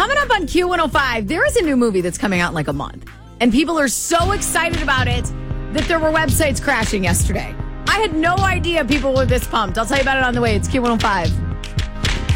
Coming up on Q105, there is a new movie that's coming out in like a month. And people are so excited about it that there were websites crashing yesterday. I had no idea people were this pumped. I'll tell you about it on the way. It's Q105.